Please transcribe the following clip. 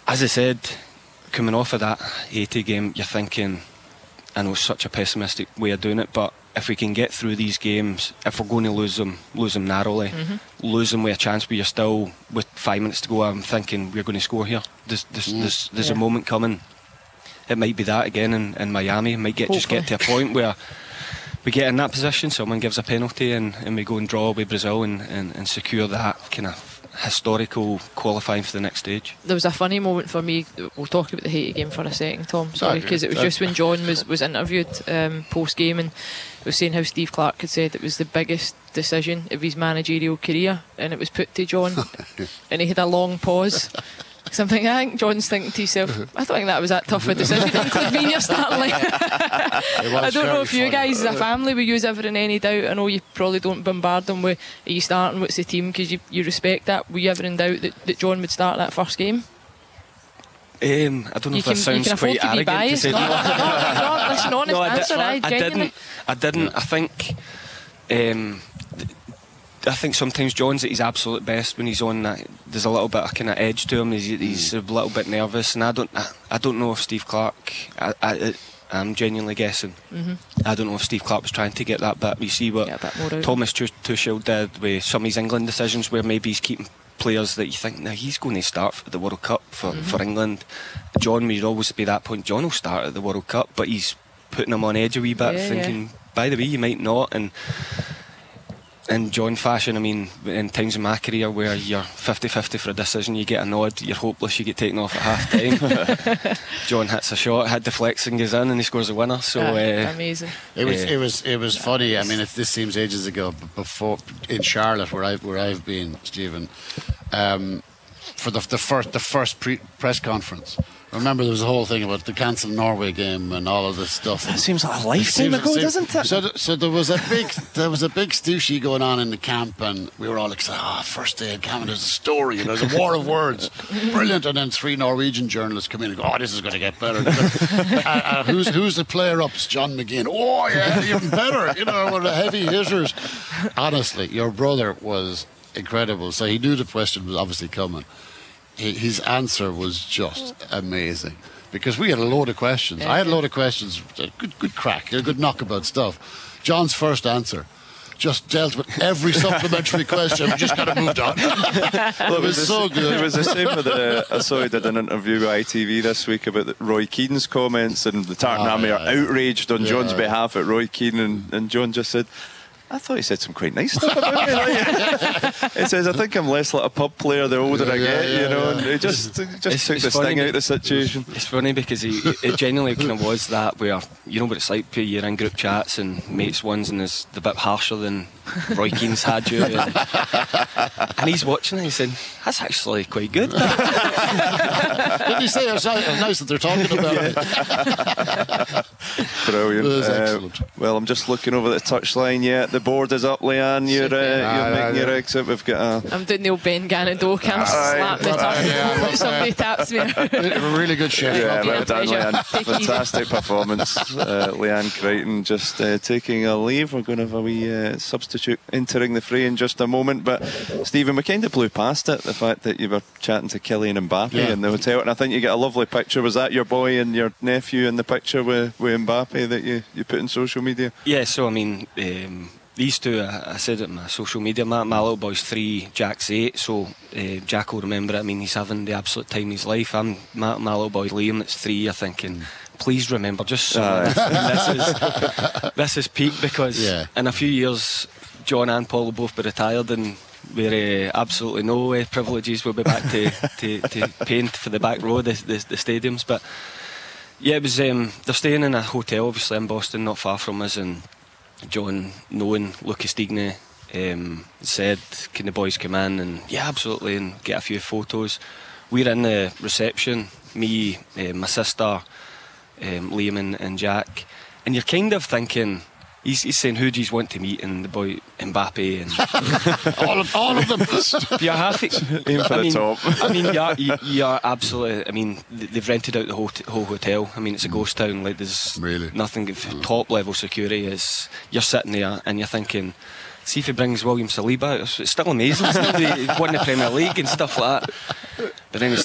as I said, coming off of that 80 game, you're thinking, I know it's such a pessimistic way of doing it, but if we can get through these games, if we're going to lose them narrowly, lose them with a chance, but you're still with 5 minutes to go, I'm thinking we're going to score here. There's a moment coming. It might be that again in Miami. It might just get to a point where we get in that position, someone gives a penalty and we go and draw with Brazil and secure that kind of historical qualifying for the next stage. There was a funny moment for me. We'll talk about the Haiti game for a second, Tom, sorry, because it was just when John was interviewed post game, and was saying how Steve Clarke had said it was the biggest decision of his managerial career, and it was put to John and he had a long pause. Something I think John's thinking to himself, I don't think that was that tough a decision to include me in your starting line. I don't know if you guys as a family will use ever in any doubt. I know you probably don't bombard them with, are you starting, what's the team, because you respect that. Were you ever in doubt that John would start that first game? I don't know if that sounds quite arrogant to say. No, listen, honest answer. I didn't. I think sometimes John's at his absolute best when he's on that. There's a little bit of kind of edge to him. He's a little bit nervous, and I don't know if Steve Clarke. I'm genuinely guessing. I don't know if Steve Clarke was trying to get that bit. You see what Thomas Tuchel did with some of his England decisions, where maybe he's keeping players that you think, now he's going to start for the World Cup for England. John would always be that point. John will start at the World Cup, but he's putting him on edge a wee bit, thinking, by the way, you might not. And in John fashion, I mean, in times in my career where you're 50-50 for a decision, you get a nod, you're hopeless, you get taken off at half time. John hits a shot, head deflects and goes in, and he scores a winner. So amazing. It was funny. I mean, this seems ages ago, but before in Charlotte, where I've been, Stephen, for the first press conference. Remember, there was a whole thing about the cancelled Norway game and all of this stuff. That seems like a lifetime ago, doesn't it? So there was a big stooshy going on in the camp, and we were all excited. First day in camp, and there's a story, and there's a war of words, brilliant. And then 3 Norwegian journalists come in and go, "Oh, this is going to get better." Who's the player up? It's John McGinn. Oh yeah, even better. You know, one of the heavy hitters. Honestly, your brother was incredible. So he knew the question was obviously coming. His answer was just amazing, because we had a load of questions. I had a load of questions. Good crack, good knockabout stuff. John's first answer just dealt with every supplementary question. We just kind of moved on. Well, it was so good. It was the same with I saw he did an interview with ITV this week about Roy Keane's comments, and the Tartan Army are outraged on John's behalf at Roy Keane, and John just said, I thought he said some quite nice stuff about me. He says, I think I'm less like a pub player the older I get, you know. And he just took the sting out of the situation. It's funny because it genuinely kind of was that, where you know what it's like, you're in group chats and mates ones, and it's a bit harsher than Roy Keane's had you, and he's watching it and he's saying, that's actually quite good. Didn't he say it's nice that they're talking about it? Brilliant. Well, I'm just looking over the touchline. The board is up, Leanne. You're making your exit. We've got I'm doing the old Ben Gannon door. Can't slap the top. Somebody taps me. A really good show. Yeah, well done, Leanne. Fantastic performance. Leanne Crichton just taking a leave. We're going to have a wee substitute entering the fray in just a moment. But Stephen, we kind of blew past it, the fact that you were chatting to Kylian Mbappe in the hotel, and I think you get a lovely picture. Was that your boy and your nephew in the picture with Mbappe that you put in social media? Yeah, so I mean, these two, I said it on my social media, my little boy's 3, Jack's 8, so Jack will remember it. I mean, he's having the absolute time of his life. My little boy Liam, that's 3, I think, and please remember, just this is peak, because in a few years John and Paul will both be retired, and we're absolutely no privileges. We'll be back to paying for the back row, the stadiums. But yeah, it was they're staying in a hotel obviously in Boston, not far from us, and John, knowing Lucas Digne, said, can the boys come in? And yeah, absolutely, and get a few photos. We're in the reception, me, my sister, Liam and Jack, and you're kind of thinking, he's saying, who do you want to meet? And the boy Mbappe and all of them. You're happy. Aim for the top. I mean, you're absolutely. I mean, they've rented out the whole hotel. I mean, it's a ghost town. Like, there's nothing. Top level security is. You're sitting there and you're thinking, see if he brings William Saliba out. It's still amazing. He won the Premier League and stuff like that. But then